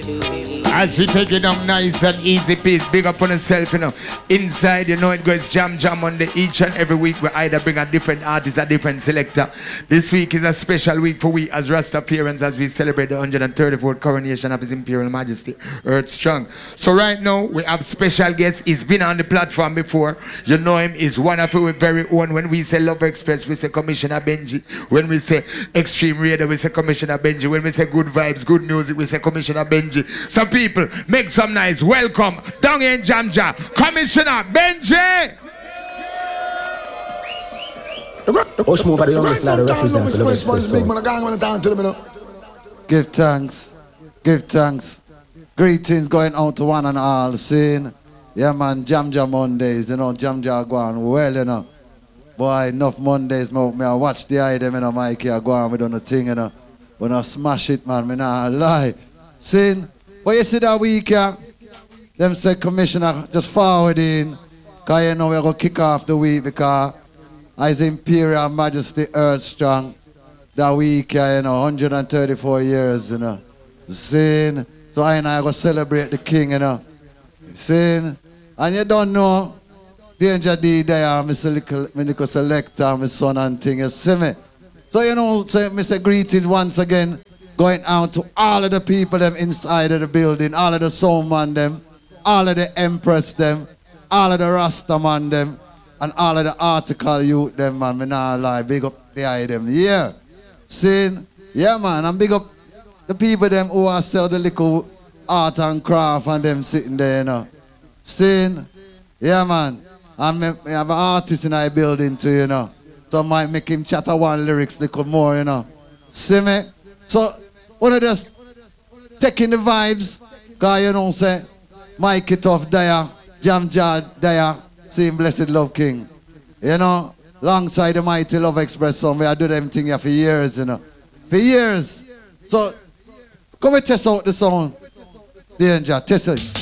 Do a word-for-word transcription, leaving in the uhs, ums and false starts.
As you take it down nice and easy piece, big up on yourself, you know. Inside, you know, it goes jam jam on the each and every week. We either bring a different artist, a different selector. This week is a special week for we as Rastafarians as we celebrate the one hundred thirty-fourth coronation of His Imperial Majesty, Earth Strong. So right now, we have special guests. He's been on the platform before. You know him, is one of our very own. When we say Love Express, we say Commissioner Benji. When we say Extreme Radio, we say Commissioner Benji. When we say Good Vibes, Good Music, we say Commissioner Benji. Some people, make some noise. Welcome, down in Jamja, Commissioner Benji. Give thanks, give thanks. Greetings going out to one and all. Saying, yeah man, Jamja Mondays, you know, Jamja go on well, you know. Boy, enough Mondays, me, me I watch the item, you know, Mikey, I go on, we done the thing, you know. When I smash it, man, me not lie. Saying, but you see that week, yeah, them say Commissioner just forward in, because you know we're going to kick off the week because His Imperial Majesty Earth Strong, that week, yeah, you know, one hundred thirty-four years, you know. Saying, so I and I go celebrate the king, you know. Saying, and you don't know, Danger D there, Mister Little, my little selector, my son and thing, you see me? So you know, say, Mister Greetings once again, going out to all of the people them inside of the building, all of the sound man them, all of the empress them, all of the Rasta man them, and all of the article youth them, man, me nah lie, big up the eye them, yeah. Saying, yeah man, and big up the people them who are sell the little art and craft and them sitting there, you know. Saying, yeah man, and me, me have an artist in our building too, you know. So I might make him chatter one lyrics a little more, you know. See me? So, wanna just taking the vibes, cause you know say, Mikey Tough there, Jam Jad there, same Blessed Love King. You know, alongside the Mighty Love Express song, we have do them thing here for years, you know. For years. So, come and test out the song. Danger, test it.